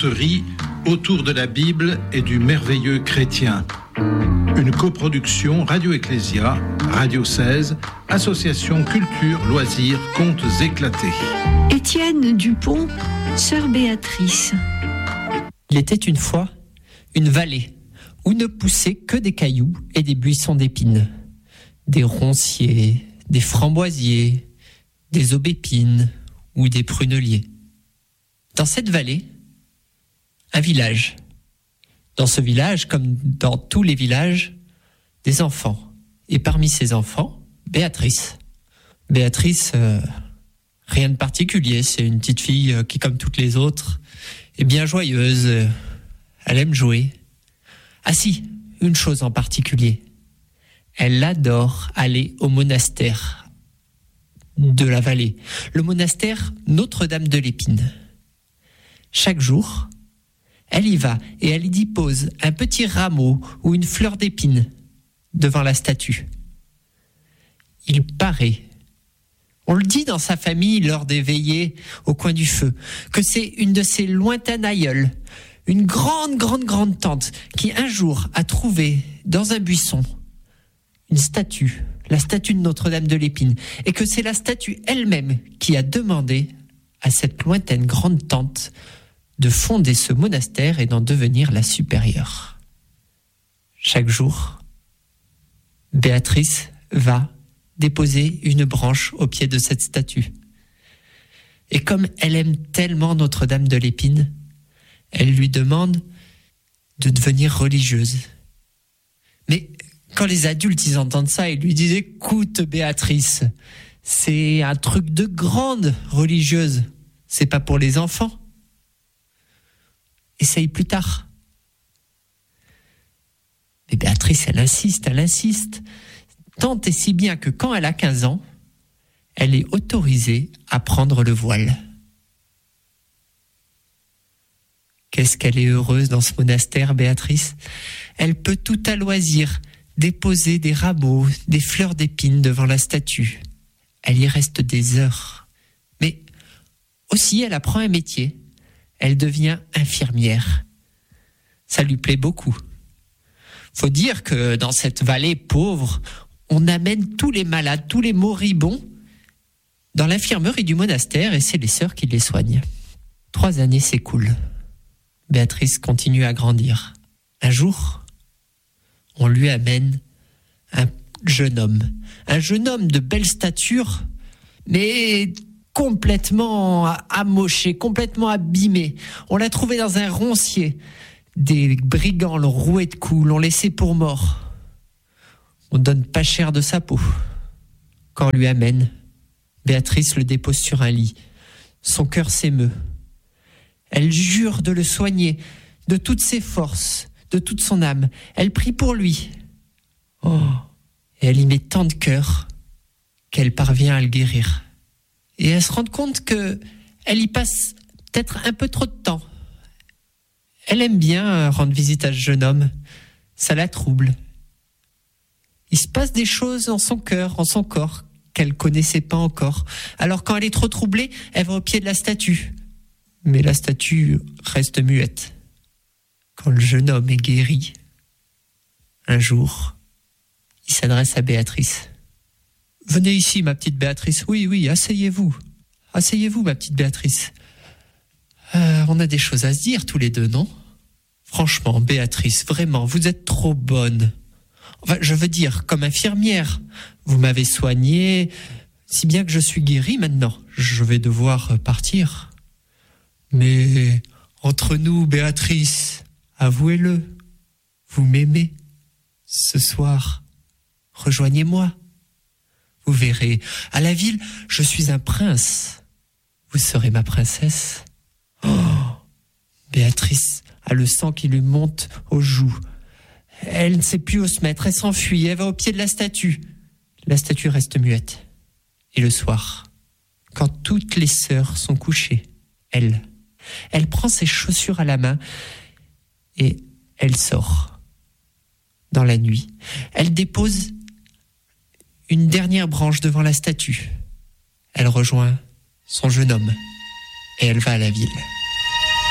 conteries autour de la Bible et du merveilleux chrétien. Une coproduction Radio Ecclésia, Radio 16, Association Culture, Loisirs, Contes éclatés. Étienne Dupont, sœur Béatrice. Il était une fois une vallée où ne poussaient que des cailloux et des buissons d'épines, des ronciers, des framboisiers, des aubépines ou des pruneliers. Dans cette vallée, un village. Dans ce village, comme dans tous les villages, des enfants. Et parmi ces enfants, Béatrice. Béatrice, rien de particulier, c'est une petite fille qui, comme toutes les autres, est bien joyeuse, elle aime jouer. Ah si, une chose en particulier, elle adore aller au monastère de la vallée, le monastère Notre-Dame de l'Épine. Chaque jour, elle y va et elle y dépose un petit rameau ou une fleur d'épine devant la statue. Il paraît, on le dit dans sa famille lors des veillées au coin du feu, que c'est une de ses lointaines aïeules, une grande tante qui un jour a trouvé dans un buisson une statue, la statue de Notre-Dame de l'Épine, et que c'est la statue elle-même qui a demandé à cette lointaine grande tante de fonder ce monastère et d'en devenir la supérieure. Chaque jour, Béatrice va déposer une branche au pied de cette statue. Et comme elle aime tellement Notre-Dame de l'Épine, elle lui demande de devenir religieuse. Mais quand les adultes ils entendent ça, ils lui disent « Écoute Béatrice, c'est un truc de grande religieuse, c'est pas pour les enfants. Essaye plus tard. » Mais Béatrice, elle insiste, tant et si bien que quand elle a 15 ans, elle est autorisée à prendre le voile. Qu'est-ce qu'elle est heureuse dans ce monastère, Béatrice. Elle peut tout à loisir déposer des rameaux, des fleurs d'épines devant la statue. Elle y reste des heures. Mais aussi, elle apprend un métier. Elle devient infirmière. Ça lui plaît beaucoup. Faut dire que dans cette vallée pauvre, on amène tous les malades, tous les moribonds dans l'infirmerie du monastère et c'est les sœurs qui les soignent. 3 années s'écoulent. Béatrice continue à grandir. Un jour, on lui amène un jeune homme de belle stature, mais complètement amoché, complètement abîmé. On l'a trouvé dans un roncier. Des brigands l'ont roué de coups, l'ont laissé pour mort. On donne pas cher de sa peau. Quand on lui amène, Béatrice le dépose sur un lit. Son cœur s'émeut. Elle jure de le soigner de toutes ses forces, de toute son âme. Elle prie pour lui. Oh, et elle y met tant de cœur qu'elle parvient à le guérir. Et elle se rend compte qu'elle y passe peut-être un peu trop de temps. Elle aime bien rendre visite à ce jeune homme. Ça la trouble. Il se passe des choses en son cœur, en son corps, qu'elle connaissait pas encore. Alors quand elle est trop troublée, elle va au pied de la statue. Mais la statue reste muette. Quand le jeune homme est guéri, un jour, il s'adresse à Béatrice. « Venez ici, ma petite Béatrice. Oui, asseyez-vous. Asseyez-vous, ma petite Béatrice. On a des choses à se dire tous les deux, non ? Franchement, Béatrice, vraiment, vous êtes trop bonne. Enfin, je veux dire, comme infirmière, vous m'avez soignée, si bien que je suis guérie maintenant. Je vais devoir partir. Mais entre nous, Béatrice, avouez-le, vous m'aimez. Ce soir, rejoignez-moi. Vous verrez, à la ville, je suis un prince. Vous serez ma princesse. » Oh, Béatrice a le sang qui lui monte aux joues. Elle ne sait plus où se mettre, elle s'enfuit, elle va au pied de la statue. La statue reste muette. Et le soir, quand toutes les sœurs sont couchées, elle prend ses chaussures à la main et elle sort. Dans la nuit, elle dépose une dernière branche devant la statue. Elle rejoint son jeune homme et elle va à la ville.